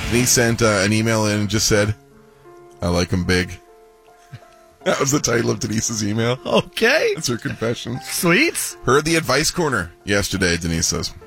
Denise sent an email in and just said, I like him big. That was the title of Denise's email. Okay. That's her confession. Sweet. Heard the advice corner yesterday, Denise says.